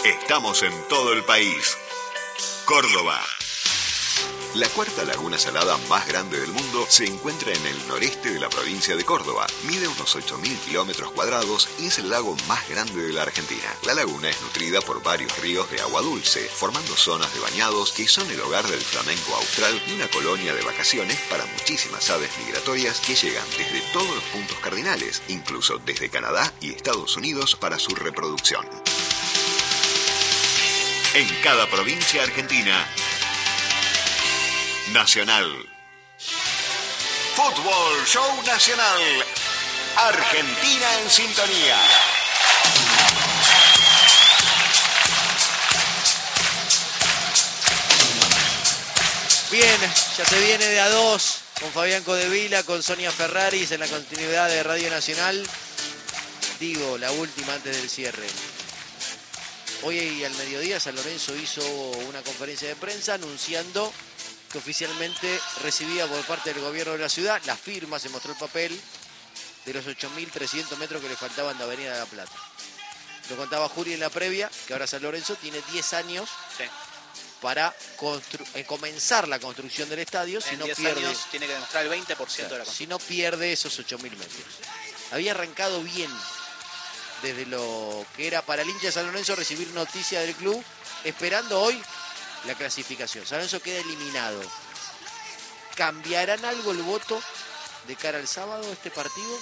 Estamos en todo el país. Córdoba. La cuarta laguna salada más grande del mundo se encuentra en el noreste de la provincia de Córdoba. Mide unos 8.000 kilómetros cuadrados y es el lago más grande de la Argentina. La laguna es nutrida por varios ríos de agua dulce, formando zonas de bañados que son el hogar del flamenco austral y una colonia de vacaciones para muchísimas aves migratorias que llegan desde todos los puntos cardinales, incluso desde Canadá y Estados Unidos para su reproducción. En cada provincia argentina, Nacional. Fútbol Show Nacional. Argentina en sintonía. Bien, ya se viene de a dos con Fabián Codevila, con Sonia Ferraris en la continuidad de Radio Nacional. Digo, la última antes del cierre. Hoy al mediodía San Lorenzo hizo una conferencia de prensa anunciando que oficialmente recibía por parte del gobierno de la ciudad la firma, se mostró el papel, de los 8.300 metros que le faltaban de Avenida de la Plata. Lo contaba Juli en la previa, que ahora San Lorenzo tiene 10 años para comenzar la construcción del estadio. Si en no 10 pierde, años tiene que demostrar el 20% de la construcción. Si no pierde esos 8.000 metros. Había arrancado bien desde lo que era para el hincha de San Lorenzo recibir noticia del club, esperando hoy la clasificación. San Lorenzo queda eliminado. ¿Cambiarán algo el voto de cara al sábado este partido?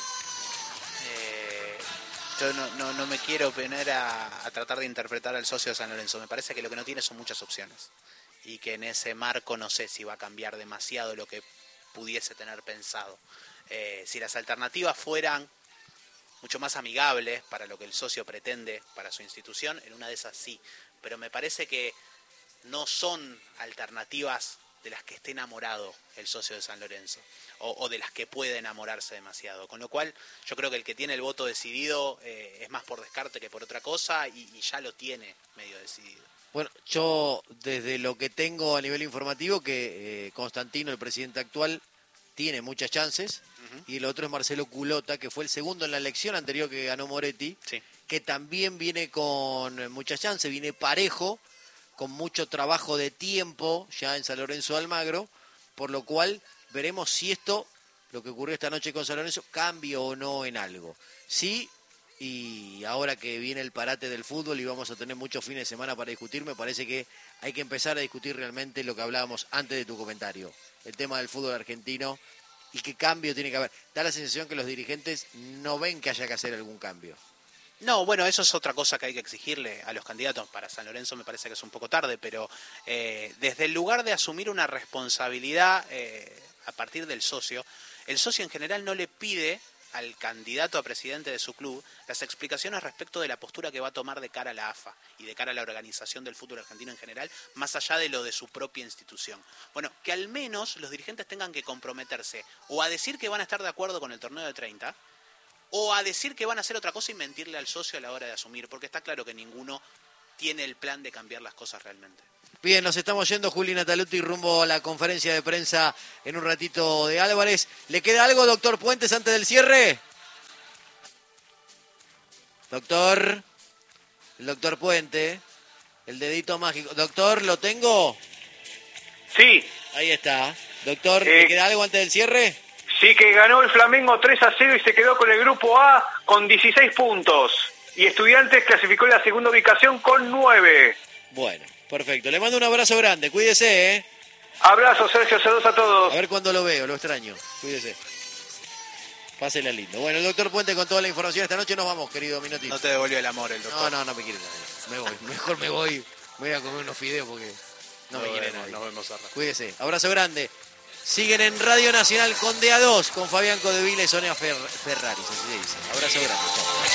Yo no me quiero poner a tratar de interpretar al socio de San Lorenzo. Me parece que lo que no tiene son muchas opciones. Y que en ese marco no sé si va a cambiar demasiado lo que pudiese tener pensado. Si las alternativas fueran mucho más amigables para lo que el socio pretende para su institución, en una de esas sí. Pero me parece que no son alternativas de las que esté enamorado el socio de San Lorenzo o de las que puede enamorarse demasiado. Con lo cual yo creo que el que tiene el voto decidido es más por descarte que por otra cosa y ya lo tiene medio decidido. Bueno, yo desde lo que tengo a nivel informativo que Constantino, el presidente actual, tiene muchas chances, y el otro es Marcelo Culota, que fue el segundo en la elección anterior que ganó Moretti, que también viene con muchas chances, viene parejo, con mucho trabajo de tiempo ya en San Lorenzo de Almagro, por lo cual veremos si esto, lo que ocurrió esta noche con San Lorenzo, cambia o no en algo. Sí, y ahora que viene el parate del fútbol y vamos a tener muchos fines de semana para discutir, me parece que hay que empezar a discutir realmente lo que hablábamos antes de tu comentario, el tema del fútbol argentino y qué cambio tiene que haber. Da la sensación que los dirigentes no ven que haya que hacer algún cambio. No, bueno, eso es otra cosa que hay que exigirle a los candidatos. Para San Lorenzo me parece que es un poco tarde, pero desde el lugar de asumir una responsabilidad a partir del socio, el socio en general no le pide al candidato a presidente de su club las explicaciones respecto de la postura que va a tomar de cara a la AFA y de cara a la organización del fútbol argentino en general, más allá de lo de su propia institución. Bueno, que al menos los dirigentes tengan que comprometerse o a decir que van a estar de acuerdo con el torneo de 30, o a decir que van a hacer otra cosa y mentirle al socio a la hora de asumir, porque está claro que ninguno tiene el plan de cambiar las cosas realmente. Bien, nos estamos yendo, Juli Nataluti, rumbo a la conferencia de prensa en un ratito de Álvarez. ¿Le queda algo, doctor Puentes, antes del cierre? Doctor, el doctor Puente, el dedito mágico. Doctor, ¿lo tengo? Sí. Ahí está. Doctor, ¿le queda algo antes del cierre? Sí, que ganó el Flamengo 3-0 y se quedó con el grupo A con 16 puntos. Y Estudiantes clasificó en la segunda ubicación con 9. Bueno, perfecto. Le mando un abrazo grande. Cuídese, ¿eh? Abrazo, Sergio. Saludos a todos. A ver cuándo lo veo, lo extraño. Cuídese. Pásela lindo. Bueno, el doctor Puente con toda la información esta noche. Nos vamos, querido Minotti. No te devolvió el amor el doctor. No me quiere nadie. Me voy. Mejor me voy. Me voy a comer unos fideos porque no me quiere nadie. Nos vemos a rato. Cuídese. Abrazo grande. Siguen en Radio Nacional con DA2, con Fabián Codevila y Sonia Ferraris, así se dice. Abrazo grande. Chao.